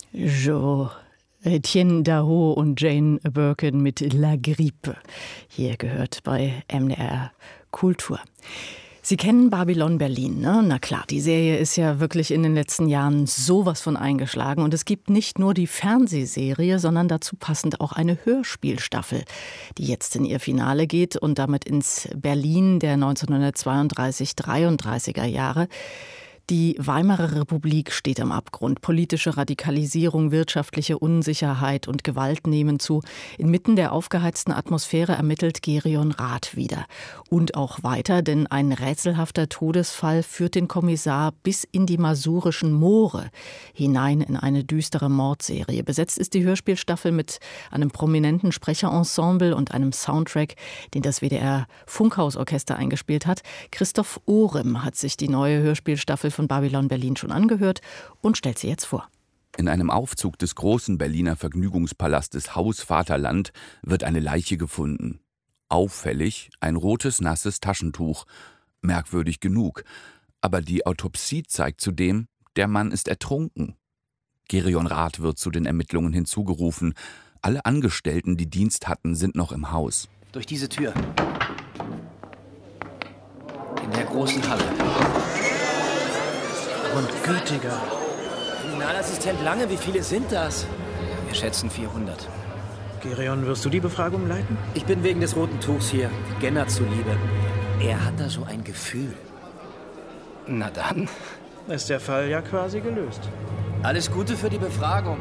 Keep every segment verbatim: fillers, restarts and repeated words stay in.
Jo, Etienne Daho und Jane Birkin mit La Grippe. Hier gehört bei M D R Kultur. Sie kennen Babylon Berlin, ne? Na klar, die Serie ist ja wirklich in den letzten Jahren sowas von eingeschlagen. Und es gibt nicht nur die Fernsehserie, sondern dazu passend auch eine Hörspielstaffel, die jetzt in ihr Finale geht und damit ins Berlin der neunzehnhundertzweiunddreißig dreiunddreißiger Jahre. Die Weimarer Republik steht am Abgrund. Politische Radikalisierung, wirtschaftliche Unsicherheit und Gewalt nehmen zu. Inmitten der aufgeheizten Atmosphäre ermittelt Gerion Rath wieder. Und auch weiter, denn ein rätselhafter Todesfall führt den Kommissar bis in die masurischen Moore hinein in eine düstere Mordserie. Besetzt ist die Hörspielstaffel mit einem prominenten Sprecherensemble und einem Soundtrack, den das W D R Funkhausorchester eingespielt hat. Christoph Ohrem hat sich die neue Hörspielstaffel von Babylon Berlin schon angehört und stellt sie jetzt vor. In einem Aufzug des großen Berliner Vergnügungspalastes Haus Vaterland wird eine Leiche gefunden. Auffällig ein rotes, nasses Taschentuch. Merkwürdig genug. Aber die Autopsie zeigt zudem, der Mann ist ertrunken. Gerion Rath wird zu den Ermittlungen hinzugerufen. Alle Angestellten, die Dienst hatten, sind noch im Haus. Durch diese Tür. In der großen Halle. Und gütiger. Kriminalassistent Lange, wie viele sind das? Wir schätzen vierhundert. Gerion, wirst du die Befragung leiten? Ich bin wegen des roten Tuchs hier, Genner zuliebe. Er hat da so ein Gefühl. Na dann. Ist der Fall ja quasi gelöst. Alles Gute für die Befragung.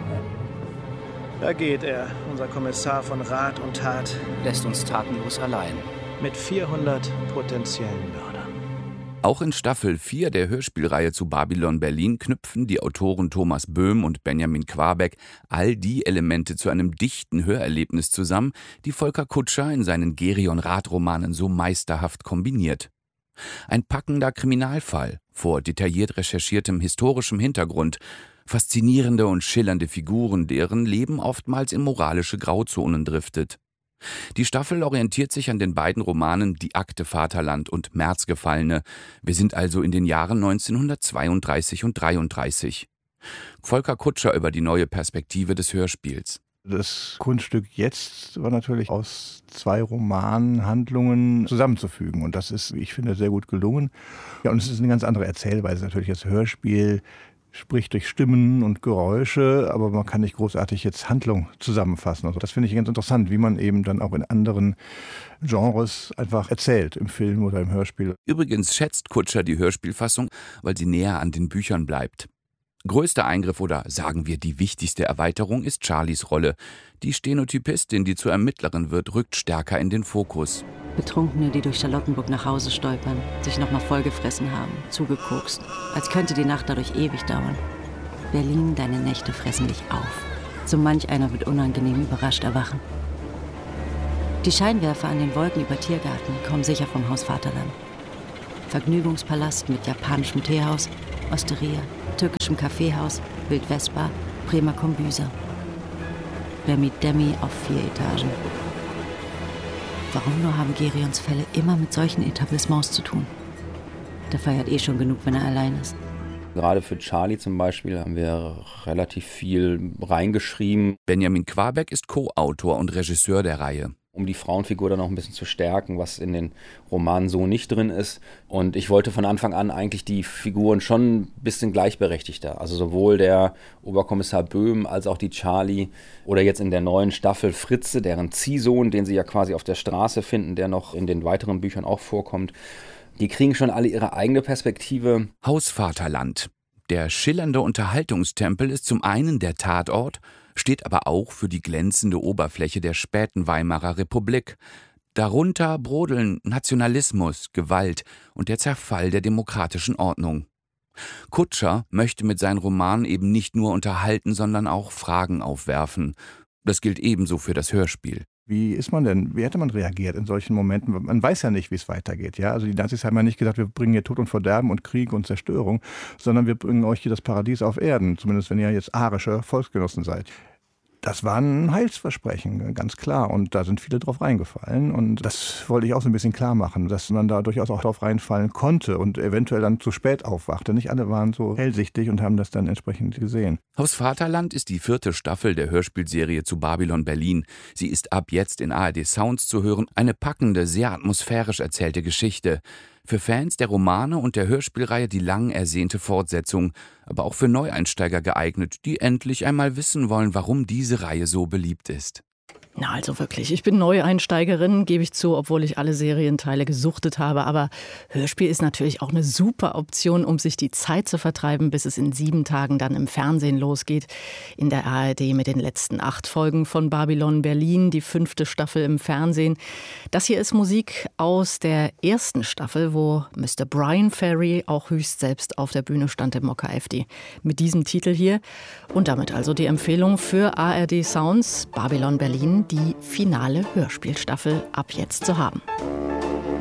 Da geht er, unser Kommissar von Rat und Tat. Lässt uns tatenlos allein. Mit vierhundert potenziellen Mördern. Auch in Staffel vier der Hörspielreihe zu Babylon Berlin knüpfen die Autoren Thomas Böhm und Benjamin Quabeck all die Elemente zu einem dichten Hörerlebnis zusammen, die Volker Kutscher in seinen Gerion Rath-Romanen so meisterhaft kombiniert. Ein packender Kriminalfall vor detailliert recherchiertem historischem Hintergrund, faszinierende und schillernde Figuren, deren Leben oftmals in moralische Grauzonen driftet. Die Staffel orientiert sich an den beiden Romanen Die Akte Vaterland und Märzgefallene. Wir sind also in den Jahren neunzehnhundertzweiunddreißig und dreiunddreißig. Volker Kutscher über die neue Perspektive des Hörspiels. Das Kunststück jetzt war natürlich aus zwei Romanhandlungen zusammenzufügen. Und das ist, wie ich finde, sehr gut gelungen. Ja, und es ist eine ganz andere Erzählweise. Natürlich das Hörspiel spricht durch Stimmen und Geräusche, aber man kann nicht großartig jetzt Handlung zusammenfassen. Also das finde ich ganz interessant, wie man eben dann auch in anderen Genres einfach erzählt, im Film oder im Hörspiel. Übrigens schätzt Kutscher die Hörspielfassung, weil sie näher an den Büchern bleibt. Größter Eingriff oder sagen wir die wichtigste Erweiterung ist Charlies Rolle. Die Stenotypistin, die zur Ermittlerin wird, rückt stärker in den Fokus. Betrunkene, die durch Charlottenburg nach Hause stolpern, sich noch mal vollgefressen haben, zugekokst. Als könnte die Nacht dadurch ewig dauern. Berlin, deine Nächte fressen dich auf. So manch einer wird unangenehm überrascht erwachen. Die Scheinwerfer an den Wolken über Tiergarten kommen sicher vom Haus Vaterland. Vergnügungspalast mit japanischem Teehaus, Osteria, türkischem Kaffeehaus, Wildwestbar, Bremer Kombüse. Remi Demi auf vier Etagen. Warum nur haben Gerions Fälle immer mit solchen Etablissements zu tun? Der feiert eh schon genug, wenn er allein ist. Gerade für Charlie zum Beispiel haben wir relativ viel reingeschrieben. Benjamin Quabeck ist Co-Autor und Regisseur der Reihe. Um die Frauenfigur dann noch ein bisschen zu stärken, was in den Romanen so nicht drin ist. Und ich wollte von Anfang an eigentlich die Figuren schon ein bisschen gleichberechtigter. Also sowohl der Oberkommissar Böhm als auch die Charlie oder jetzt in der neuen Staffel Fritze, deren Ziehsohn, den sie ja quasi auf der Straße finden, der noch in den weiteren Büchern auch vorkommt. Die kriegen schon alle ihre eigene Perspektive. Haus Vaterland. Der schillernde Unterhaltungstempel ist zum einen der Tatort, steht aber auch für die glänzende Oberfläche der späten Weimarer Republik. Darunter brodeln Nationalismus, Gewalt und der Zerfall der demokratischen Ordnung. Kutscher möchte mit seinen Romanen eben nicht nur unterhalten, sondern auch Fragen aufwerfen. Das gilt ebenso für das Hörspiel. Wie ist man denn, wie hätte man reagiert in solchen Momenten? Man weiß ja nicht, wie es weitergeht. Ja? Also die Nazis haben ja nicht gesagt, wir bringen hier Tod und Verderben und Krieg und Zerstörung, sondern wir bringen euch hier das Paradies auf Erden, zumindest wenn ihr jetzt arische Volksgenossen seid. das war ein Heilsversprechen, ganz klar. Und da sind viele drauf reingefallen. Und das wollte ich auch so ein bisschen klar machen, dass man da durchaus auch drauf reinfallen konnte und eventuell dann zu spät aufwachte. Nicht alle waren so hellsichtig und haben das dann entsprechend gesehen. Haus Vaterland ist die vierte Staffel der Hörspielserie zu Babylon Berlin. Sie ist ab jetzt in A R D Sounds zu hören. Eine packende, sehr atmosphärisch erzählte Geschichte. Für Fans der Romane und der Hörspielreihe die lang ersehnte Fortsetzung, aber auch für Neueinsteiger geeignet, die endlich einmal wissen wollen, warum diese Reihe so beliebt ist. Na, also wirklich, ich bin Neueinsteigerin, gebe ich zu, obwohl ich alle Serienteile gesuchtet habe. Aber Hörspiel ist natürlich auch eine super Option, um sich die Zeit zu vertreiben, bis es in sieben Tagen dann im Fernsehen losgeht. In der A R D mit den letzten acht Folgen von Babylon Berlin, die fünfte Staffel im Fernsehen. Das hier ist Musik aus der ersten Staffel, wo Mister Brian Ferry auch höchst selbst auf der Bühne stand im Mokka F D. Mit diesem Titel hier und damit also die Empfehlung für A R D Sounds, Babylon Berlin, die finale Hörspielstaffel ab jetzt zu haben.